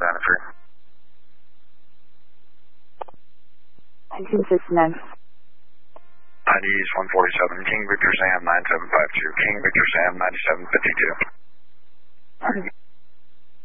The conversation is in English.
Anniversary. 1969. ID's 147, King Victor Sam 9752, King Victor Sam 9752.